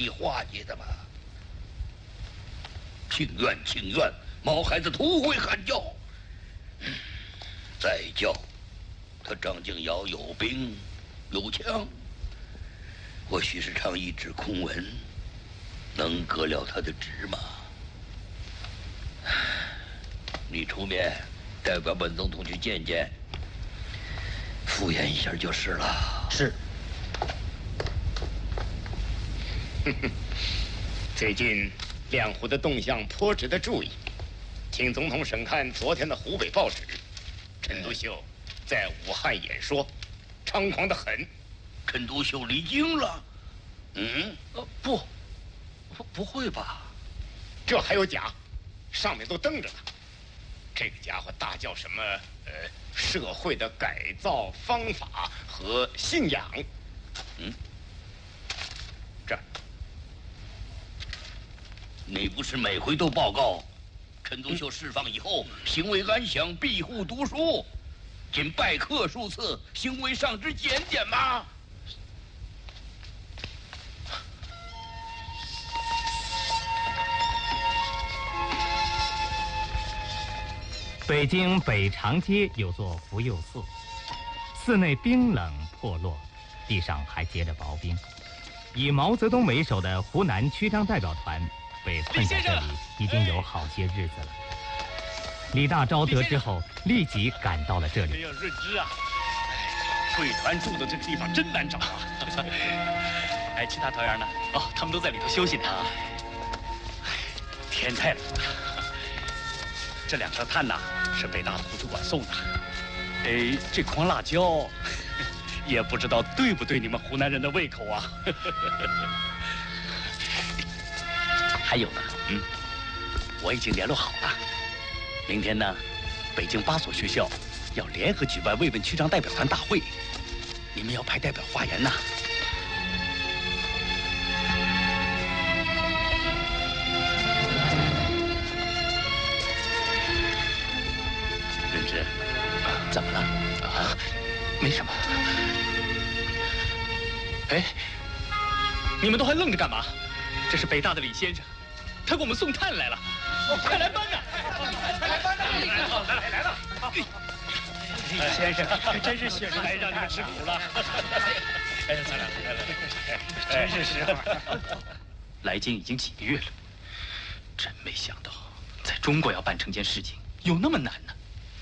以化解的吗？情愿，情愿，毛孩子徒会喊叫。再叫，他张敬尧有兵有枪，我许世昌一纸空文，能革了他的职吗？你出面代表本总统去见见，敷衍一下就是了。 是。 最近两湖的动向颇值得注意，请总统审看昨天的湖北报纸，陈独秀在武汉演说，猖狂得很。 陈独秀离京了？ 不会吧？ 这还有假，上面都登着呢。这个家伙大叫什么？社会的改造方法和信仰。这儿。 你不是每回都报告，陈独秀释放以后行为安详，庇护读书，仅拜课数次，行为上之检点吗？ 北京北长街有座福佑寺，寺内冰冷破落，地上还结着薄冰。以毛泽东为首的湖南区章代表团被困在这里已经有好些日子了。李大钊得知后，立即赶到了这里。 哎呀，润之啊，贵团住的这个地方真难找啊！哎，其他团员呢？哦，他们都在里头休息呢。哎，天太冷了。这2车炭呐，是北大图书馆送的。哎，这筐辣椒，也不知道对不对你们湖南人的胃口啊。还有呢，我已经联络好了，明天呢，北京8所学校要联合举办慰问区章代表团大会，你们要派代表发言呐。润之，怎么了？啊，没什么。哎，你们都还愣着干嘛？这是北大的李先生，他给我们送炭来了。快来搬呐！快来搬呐！来了！李先生，真是雪人来让你们吃苦了。哎，来，真是实话。来京已经几个月了，真没想到，在中国要办成件事情有那么难呢。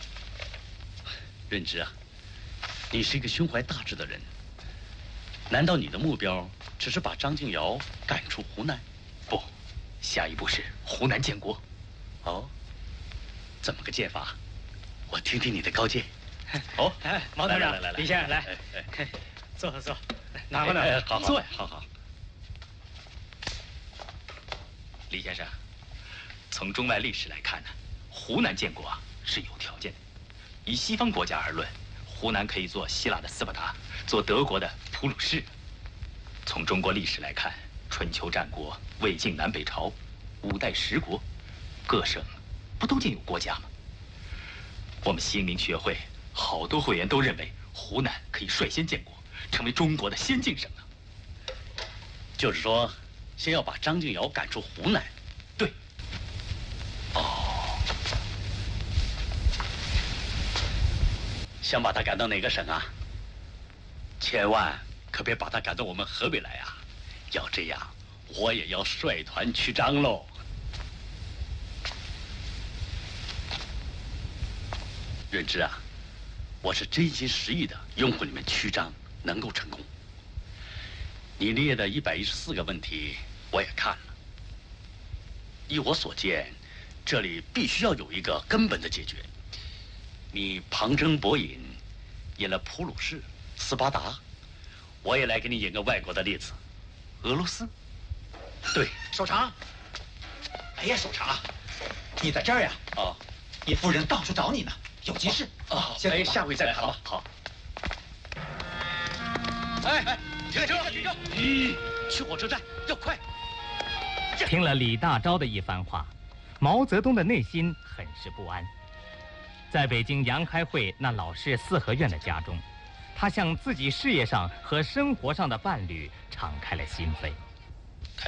润之啊，你是一个胸怀大志的人，难道你的目标只是把张敬尧赶出湖南？不，下一步是湖南建国。哦，怎么个建法？我听听你的高见。哦，哎，毛团长，李先生来，坐。拿过来，好，坐呀，好。李先生，从中外历史来看呢，湖南建国啊是有条件的。以西方国家而论，湖南可以做希腊的斯巴达，做德国的普鲁士。从中国历史来看，春秋战国、魏晋南北朝、5代10国，各省不都建有国家吗？我们新民学会好多会员都认为，湖南可以率先建国，成为中国的先进省啊。就是说，先要把张敬尧赶出湖南。对。哦。想把他赶到哪个省啊？千万可别把他赶到我们河北来啊！要这样，我也要率团去张喽。润之啊，我是真心实意的拥护你们区章能够成功。你列的114个问题我也看了，依我所见，这里必须要有一个根本的解决。你旁征博引，演了普鲁士、斯巴达，我也来给你演个外国的例子，俄罗斯。对， 守常。哎呀，守常，你在这儿呀？ 哦， 你夫人到处找你呢，有急事。 哦， 哎， 下回再谈吧。好。哎，停车！去火车站，要快。 听了李大钊的一番话，毛泽东的内心很是不安。在北京杨开慧那老式四合院的家中，他向自己事业上和生活上的伴侣敞开了心扉。